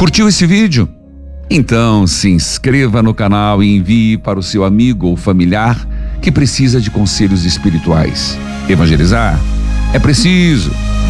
Curtiu esse vídeo? Então se inscreva no canal e envie para o seu amigo ou familiar que precisa de conselhos espirituais. Evangelizar é preciso.